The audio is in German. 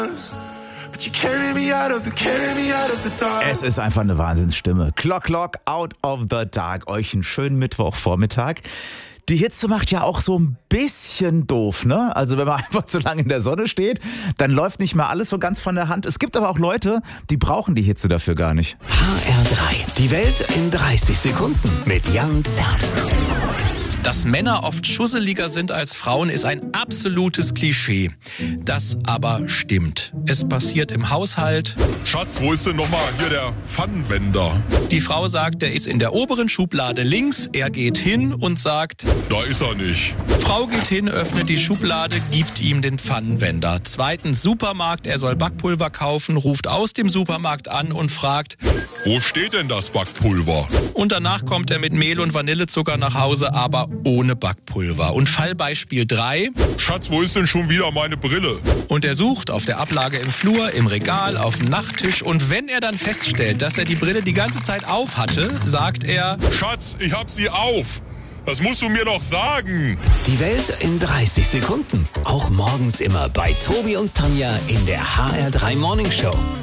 Es ist einfach eine Wahnsinnsstimme. Clock, Clock, Out of the Dark. Euch einen schönen Mittwochvormittag. Die Hitze macht ja auch so ein bisschen doof, ne? Also wenn man einfach zu lange in der Sonne steht, dann läuft nicht mehr alles so ganz von der Hand. Es gibt aber auch Leute, die brauchen die Hitze dafür gar nicht. HR3, die Welt in 30 Sekunden mit Jan Zerbst. Dass Männer oft schusseliger sind als Frauen, ist ein absolutes Klischee. Das aber stimmt. Es passiert im Haushalt. Schatz, wo ist denn nochmal hier der Pfannenwender? Die Frau sagt, der ist in der oberen Schublade links. Er geht hin und sagt, Da ist er nicht. Frau geht hin, öffnet die Schublade, gibt ihm den Pfannenwender. Zweitens Supermarkt, er soll Backpulver kaufen, ruft aus dem Supermarkt an und fragt, Wo steht denn das Backpulver? und danach kommt er mit Mehl und Vanillezucker nach Hause, aber ohne Backpulver. Und Fallbeispiel 3. Schatz, wo ist denn schon wieder meine Brille? Und er sucht auf der Ablage im Flur, im Regal, auf dem Nachttisch. Und wenn er dann feststellt, dass er die Brille die ganze Zeit auf hatte, sagt er, Schatz, ich hab sie auf. Das musst du mir doch sagen. Die Welt in 30 Sekunden. Auch morgens immer bei Tobi und Tanja in der HR3 Morning Show.